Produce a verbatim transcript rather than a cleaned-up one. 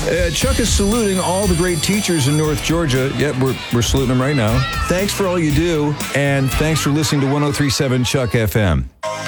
Uh, Chuck is saluting all the great teachers in North Georgia. Yep, we're, we're saluting them right now. Thanks for all you do, and thanks for listening to one oh three point seven Chuck F M.